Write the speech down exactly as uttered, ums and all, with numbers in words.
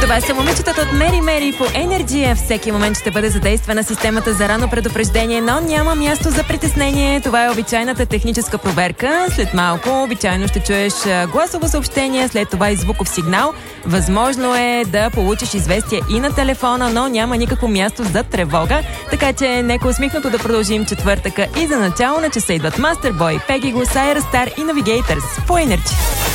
Това са момичетата от Мери Мери по Energy. Всеки момент ще бъде задействана системата за рано предупреждение, но няма място за притеснение. Това е обичайната техническа проверка. След малко обичайно ще чуеш гласово съобщение, след това и звуков сигнал. Възможно е да получиш известие и на телефона, но няма никакво място за тревога. Така че нека усмихнато да продължим четвъртъка и за начало на часа идват Masterboy, Peggy Goo, Sire Star и Navigators по Energy.